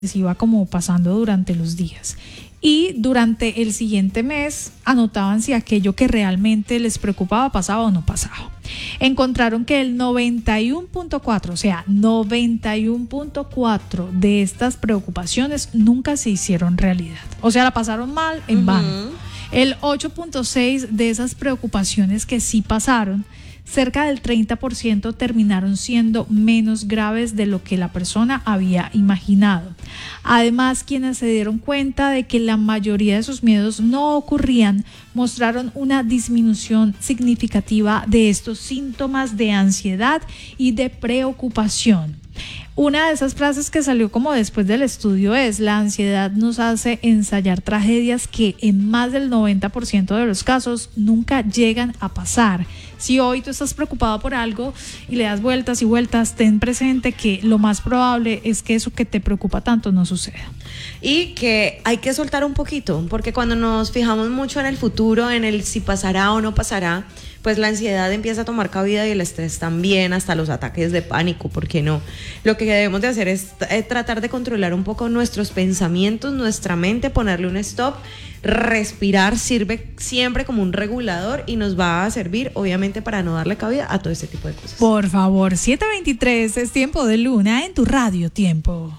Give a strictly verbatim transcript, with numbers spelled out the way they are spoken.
les iba como pasando durante los días. Y durante el siguiente mes anotaban si aquello que realmente les preocupaba pasaba o no pasaba. Encontraron que el noventa y uno punto cuatro, o sea, noventa y uno punto cuatro de estas preocupaciones nunca se hicieron realidad. O sea, la pasaron mal en uh-huh. vano. El ocho punto seis de esas preocupaciones que sí pasaron, cerca del treinta por ciento terminaron siendo menos graves de lo que la persona había imaginado. Además, quienes se dieron cuenta de que la mayoría de sus miedos no ocurrían, mostraron una disminución significativa de estos síntomas de ansiedad y de preocupación. Una de esas frases que salió como después del estudio es: la ansiedad nos hace ensayar tragedias que en más del noventa por ciento de los casos nunca llegan a pasar. Si hoy tú estás preocupado por algo y le das vueltas y vueltas, ten presente que lo más probable es que eso que te preocupa tanto no suceda. Y que hay que soltar un poquito, porque cuando nos fijamos mucho en el futuro, en el si pasará o no pasará, pues la ansiedad empieza a tomar cabida y el estrés también, hasta los ataques de pánico, ¿por qué no? Lo que debemos de hacer es eh, tratar de controlar un poco nuestros pensamientos, nuestra mente, ponerle un stop. Respirar sirve siempre como un regulador y nos va a servir, obviamente, para no darle cabida a todo este tipo de cosas. Por favor, siete veintitrés, es Tiempo de Luna en tu Radio Tiempo.